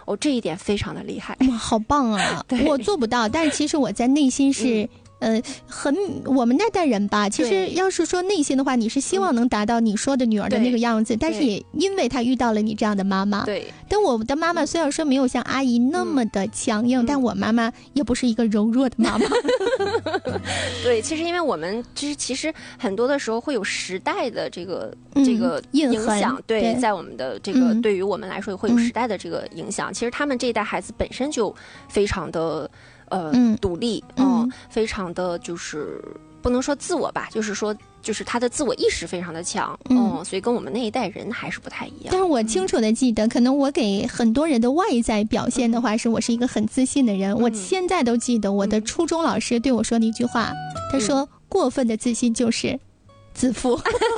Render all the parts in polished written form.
这一点非常的厉害。 哇，好棒啊！我做不到，但是其实我在内心是。我们那代人吧，其实要是说内心的话，你是希望能达到你说的女儿的那个样子，但是也因为她遇到了你这样的妈妈。 对。 但我的妈妈虽然说没有像阿姨那么的强硬，但我妈妈也不是一个柔弱的妈妈。 对，其实因为我们其实很多的时候会有时代的这个影响，对，在我们的这个对于我们来说会有时代的这个影响。其实他们这一代孩子本身就非常的。独立，非常的就是不能说自我吧，就是他的自我意识非常的强，所以跟我们那一代人还是不太一样。 但是我清楚的记得，可能我给很多人的外在表现的话，是我是一个很自信的人。我现在都记得我的初中老师对我说的一句话，他说：“过分的自信就是。”自负。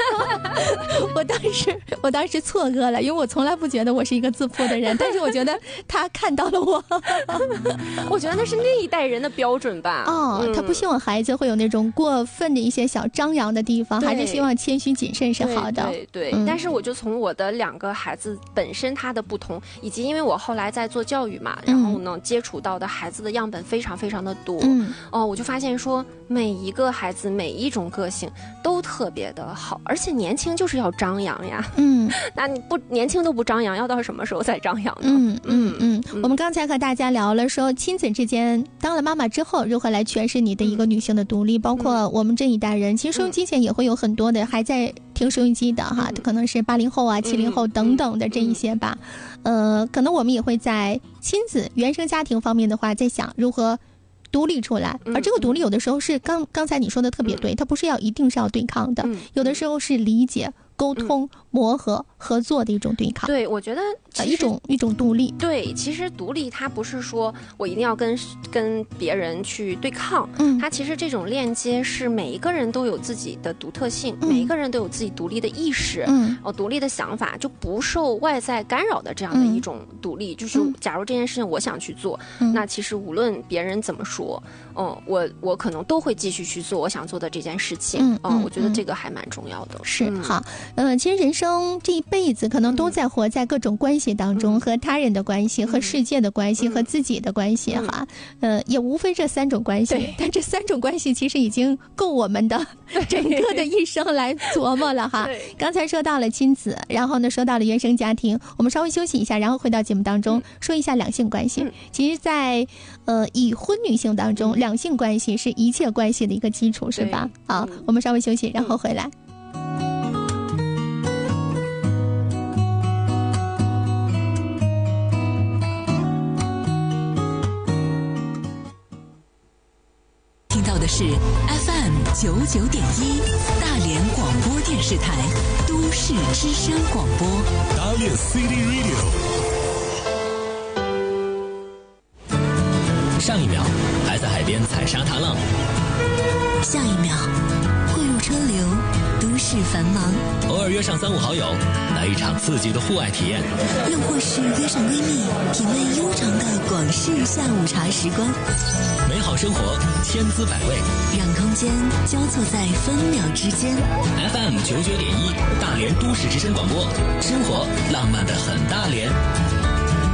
我当时错愕了，因为我从来不觉得我是一个自负的人，但是我觉得他看到了我。 我觉得那是那一代人的标准吧。 他不希望孩子会有那种过分的一些小张扬的地方，还是希望谦虚谨慎是好的。 对，但是我就从我的2个孩子本身他的不同，以及因为我后来在做教育嘛，然后呢接触到的孩子的样本非常非常的多。我就发现说每一个孩子每一种个性都特别的好，而且年轻就是要张扬呀。那你不年轻都不张扬，要到什么时候再张扬呢？ 我们刚才和大家聊了说亲子之间当了妈妈之后如何来诠释你的一个女性的独立，包括我们这一代人，其实收音机前也会有很多的还在听收音机的哈，可能是80后啊、70后等等的这一些吧。可能我们也会在亲子原生家庭方面的话在想如何独立出来，而这个独立有的时候是刚才你说的特别对，它不是一定是要对抗的，有的时候是理解、沟通、磨合、合作的一种对抗。 对，我觉得一种独立。 对，其实独立它不是说我一定要跟别人去对抗，它其实这种链接是每一个人都有自己的独特性，每一个人都有自己独立的意识，独立的想法，就不受外在干扰的这样的一种独立。就是假如这件事情我想去做，那其实无论别人怎么说，我可能都会继续去做我想做的这件事情。我觉得这个还蛮重要的。 是好，其实人生这一辈子可能都在活在各种关系当中，和他人的关系、和世界的关系、和自己的关系哈。也无非这3种关系，但这3种关系其实已经够我们的整个的一生来琢磨了哈。刚才说到了亲子，然后呢说到了原生家庭，我们稍微休息一下，然后回到节目当中说一下两性关系。其实在已婚女性当中，两性关系是一切关系的一个基础，是吧？好，我们稍微休息，然后回来。 听到的是 FM99.1大连广播电视台都市之声广播。 大连 City Radio。 上一秒还在海边踩沙滩浪， 下一秒汇入车流，都市繁忙。 偶尔约上3、5好友，来一场刺激的户外体验， 又或是约上闺蜜，品味悠长的广式下午茶时光。 美好生活千姿百味， 让空间交错在分秒之间。 FM99.1大连都市之声广播，生活浪漫的很大连。